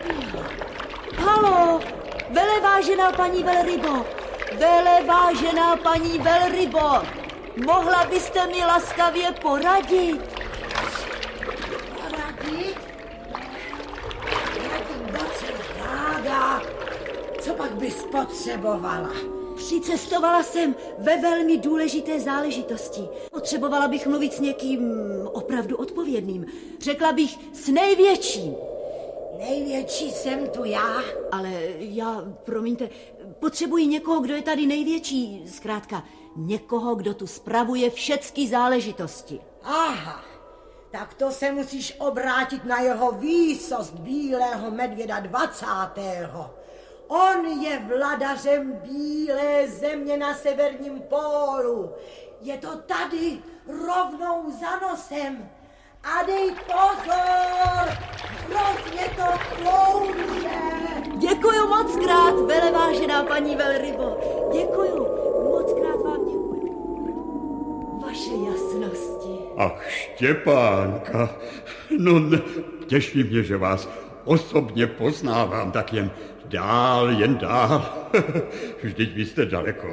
Halo, velevážená paní velrybo, velevážená paní velrybo, mohla byste mi laskavě poradit? Poradit? Moc ráda. Co pak bys potřebovala? Přicestovala jsem ve velmi důležité záležitosti. Potřebovala bych mluvit s někým opravdu odpovědným. Řekla bych s největším. Největší jsem tu já. Ale promiňte, potřebuji někoho, kdo je tady největší. Zkrátka, někoho, kdo tu spravuje všecky záležitosti. Aha, tak to se musíš obrátit na jeho výsost bílého medvěda 20. On je vladařem bílé země na severním pólu. Je to tady, rovnou za nosem. A dej pozor, hrozně to klouže. Děkuju moc krát, velevážená paní velrybo. Děkuju, moc krát vám děkuju. Vaše jasnosti. Ach, Štěpánka, no ne, těší mě, že vás osobně poznávám, tak jen dál. Vždyť vy jste daleko.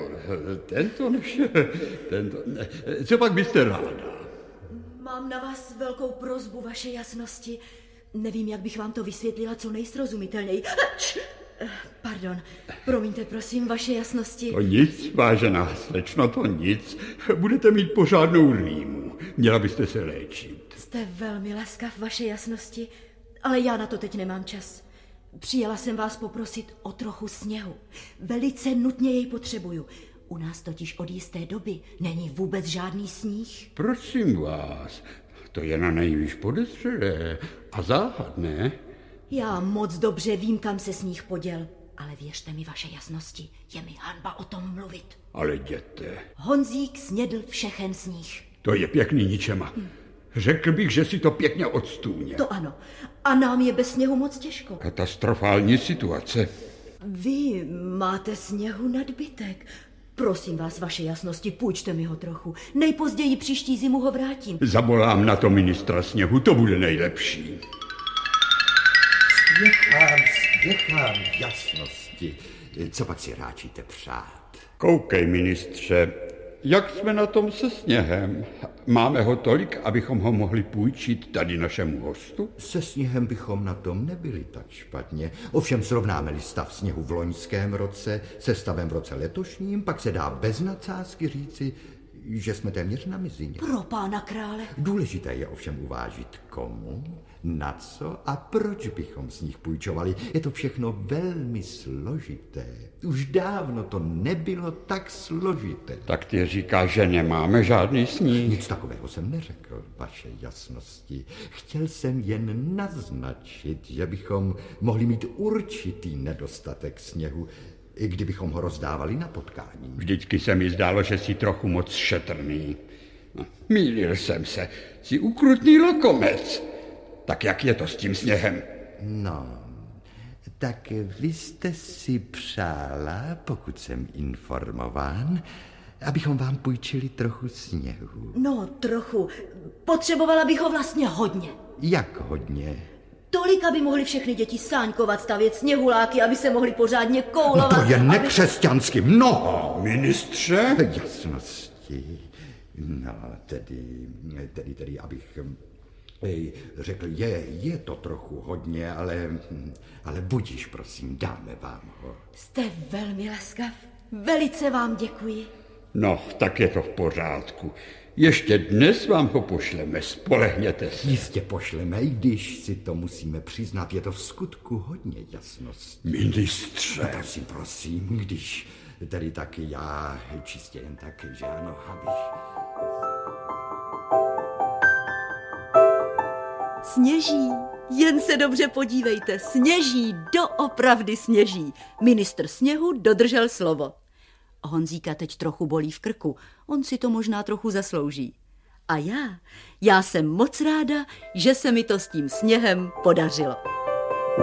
Co pak byste ráda? Mám na vás velkou prosbu, vaše jasnosti. Nevím, jak bych vám to vysvětlila co nejsrozumitelněji. Pardon, promiňte, prosím, vaše jasnosti. To nic, vážená slečno, to nic. Budete mít pořádnou rýmu. Měla byste se léčit. Jste velmi laskav, vaše jasnosti, ale já na to teď nemám čas. Přijela jsem vás poprosit o trochu sněhu. Velice nutně jej potřebuju. U nás totiž od jisté doby není vůbec žádný sníh. Prosím vás, to je na nejvíc podezřelé a záhadné. Já moc dobře vím, kam se sníh poděl, ale věřte mi, vaše jasnosti, je mi hanba o tom mluvit. Ale jděte. Honzík snědl všechen sníh. To je pěkný ničema. Řekl bych, že si to pěkně odstůně. To ano. A nám je bez sněhu moc těžko. Katastrofální situace. Vy máte sněhu nadbytek. Prosím vás, vaše jasnosti, půjčte mi ho trochu. Nejpozději příští zimu ho vrátím. Zavolám na to ministra sněhu, to bude nejlepší. Spěchám, jasnosti. Co pak si ráčíte přát? Koukej, ministře, jak jsme na tom se sněhem? Máme ho tolik, abychom ho mohli půjčit tady našemu hostu? Se sněhem bychom na tom nebyli tak špatně. Ovšem srovnáme-li stav sněhu v loňském roce se stavem v roce letošním, pak se dá bez nadsázky říci, že jsme téměř na mizině. Pro pána krále. Důležité je ovšem uvážit komu, na co a proč bychom z nich půjčovali. Je to všechno velmi složité. Už dávno to nebylo tak složité. Tak ty říkáš, že nemáme žádný sníh. Nic takového jsem neřekl, vaše jasnosti. Chtěl jsem jen naznačit, že bychom mohli mít určitý nedostatek sněhu, i kdybychom ho rozdávali na potkání. Vždycky se mi zdálo, že jsi trochu moc šetrný. Mýlil jsem se, jsi ukrutný lokomec. Tak jak je to s tím sněhem? No, tak vy jste si přála, pokud jsem informován, abychom vám půjčili trochu sněhu. No, trochu. Potřebovala bych ho vlastně hodně. Jak hodně? Tolik, aby mohly všechny děti sáňkovat, stavět sněhuláky, aby se mohli pořádně koulovat. No to je nekřesťansky mnoho. Ministře? Jasnosti. No, tedy, abych řekl, je to trochu hodně, ale budiš, prosím, dáme vám ho. Jste velmi laskav. Velice vám děkuji. No, tak je to v pořádku. Ještě dnes vám ho pošleme, spolehněte se. Jistě pošleme, i když si to musíme přiznat, je to v skutku hodně jasnost. Ministře. No, prosím, když tedy taky já čistě jen tak, že ano, abych... Sněží, jen se dobře podívejte, sněží, doopravdy sněží. Ministr sněhu dodržel slovo. Honzíka teď trochu bolí v krku, on si to možná trochu zaslouží. A já jsem moc ráda, že se mi to s tím sněhem podařilo.